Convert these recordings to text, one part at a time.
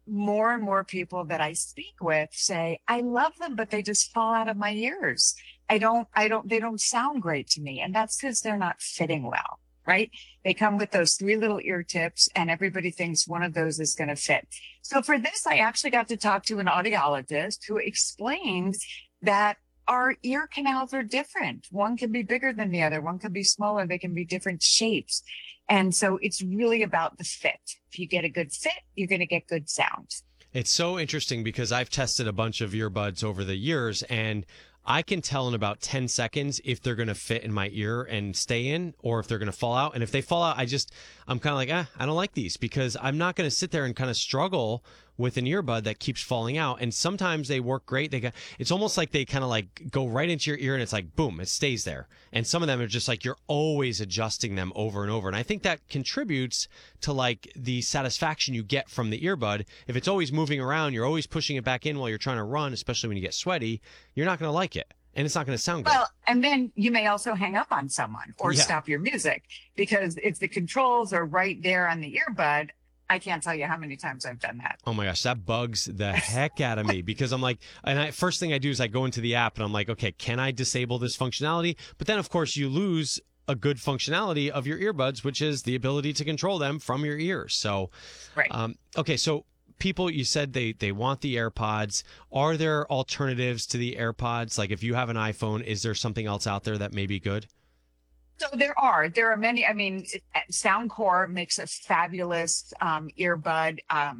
more and more people that I speak with say, I love them, but they just fall out of my ears. They don't sound great to me. And that's because they're not fitting well, right? They come with those three little ear tips and everybody thinks one of those is going to fit. So for this, I actually got to talk to an audiologist who explained that our ear canals are different. One can be bigger than the other. One can be smaller. They can be different shapes. And so it's really about the fit. If you get a good fit, you're going to get good sound. It's so interesting because I've tested a bunch of earbuds over the years, and I can tell in about 10 seconds if they're going to fit in my ear and stay in, or if they're going to fall out. And if they fall out, I'm kind of like, I don't like these, because I'm not going to sit there and kind of struggle with an earbud that keeps falling out. And sometimes they work great. It's almost like they kind of like go right into your ear and it's like, boom, it stays there. And some of them are just like, you're always adjusting them over and over. And I think that contributes to like the satisfaction you get from the earbud. If it's always moving around, you're always pushing it back in while you're trying to run, especially when you get sweaty, you're not going to like it. And it's not going to sound good. Well, and then you may also hang up on someone or Yeah. stop your music, because if the controls are right there on the earbud, I can't tell you how many times I've done that. Oh my gosh, that bugs the heck out of me, because I'm like, first thing I do is I go into the app and I'm like, okay, can I disable this functionality? But then of course you lose a good functionality of your earbuds, which is the ability to control them from your ears. So, Right. Okay, so people, you said they want the AirPods. Are there alternatives to the AirPods? Like if you have an iPhone, is there something else out there that may be good? So there are many. I mean, Soundcore makes a fabulous earbud.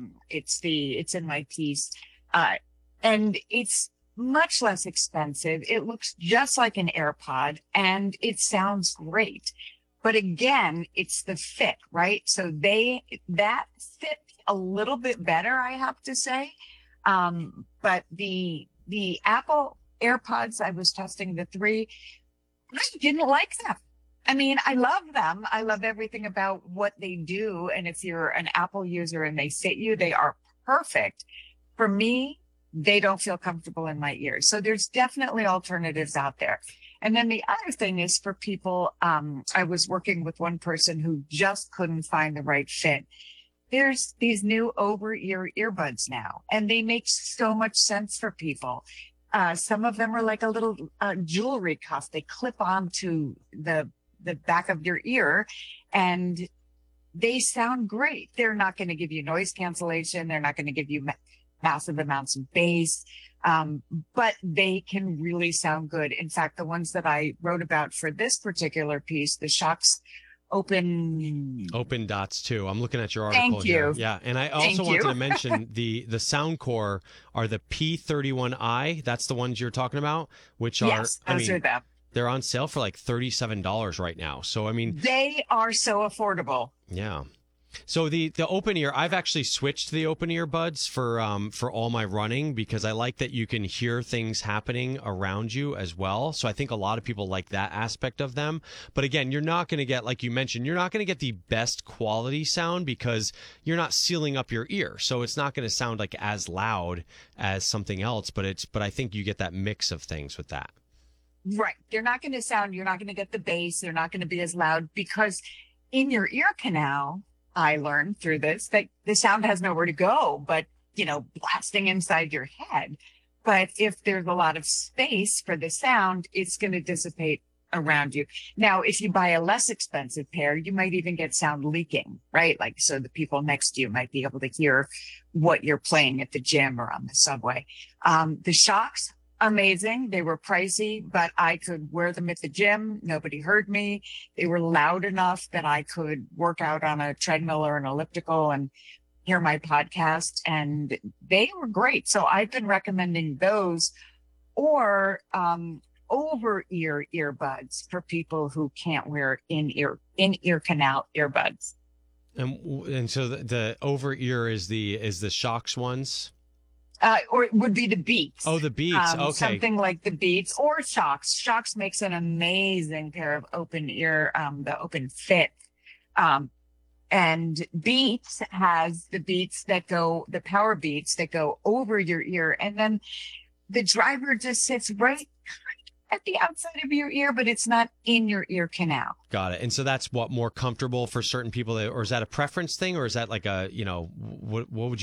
It's in my piece, and it's much less expensive. It looks just like an AirPod, and it sounds great. But again, it's the fit, right? So that fit a little bit better, I have to say. But the Apple AirPods, I was testing the three. I didn't like them. I mean, I love them. I love everything about what they do. And if you're an Apple user and they fit you, they are perfect. For me, they don't feel comfortable in my ears. So there's definitely alternatives out there. And then the other thing is for people, I was working with one person who just couldn't find the right fit. There's these new over-ear earbuds now, and they make so much sense for people. Some of them are like a little jewelry cuff. They clip onto the back of your ear, and they sound great. They're not going to give you noise cancellation. They're not going to give you massive amounts of bass, but they can really sound good. In fact, the ones that I wrote about for this particular piece, the Shokz Open Dots 2. I'm looking at your article Thank here. you. Yeah, and I Thank also wanted you. to mention the Soundcore are the P31i. That's the ones you're talking about, which are, Yes, those are them. they're on sale for like $37 right now. So I mean, They are so affordable. yeah. So the open ear, I've actually switched to the open ear buds for all my running, because I like that you can hear things happening around you as well. So I think a lot of people like that aspect of them. But again, you're not going to get, like you mentioned, you're not going to get the best quality sound because you're not sealing up your ear. So it's not going to sound like as loud as something else, but I think you get that mix of things with that. Right. They're not going to sound, you're not going to get the bass. They're not going to be as loud, because in your ear canal, I learned through this that the sound has nowhere to go but, blasting inside your head. But if there's a lot of space for the sound, it's going to dissipate around you. Now, if you buy a less expensive pair, you might even get sound leaking, right? Like, so the people next to you might be able to hear what you're playing at the gym or on the subway. The Shokz, amazing. They were pricey, but I could wear them at the gym. Nobody heard me. They were loud enough that I could work out on a treadmill or an elliptical and hear my podcast, and they were great. So I've been recommending those, or over ear earbuds for people who can't wear in ear canal earbuds. And so the over ear is the Shokz ones. Or it would be the Beats. Oh, the Beats. Okay. Something like the Beats or Shokz. Shokz makes an amazing pair of open ear, the open fit. And Beats has the power beats that go over your ear. And then the driver just sits right at the outside of your ear, but it's not in your ear canal. Got it. And so that's what, more comfortable for certain people, or is that a preference thing, or is that like a, what would you